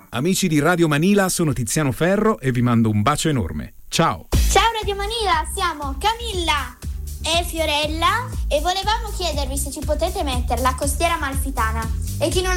Amici di Radio Manila, sono Tiziano Ferro e vi mando un bacio enorme. Ciao! Ciao Radio Manila, siamo Camilla e Fiorella e volevamo chiedervi se ci potete mettere la costiera amalfitana. E chi non